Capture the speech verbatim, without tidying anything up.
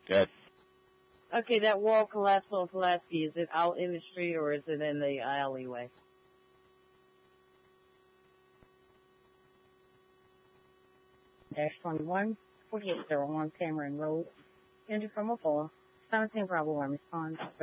Good. Okay, that wall collapsed on Pulaski. Is it out in the street or is it in the alleyway? Dash twenty-one, forty-eight oh one Cameron Road. Injured from a fall. seventeen Bravo one responds.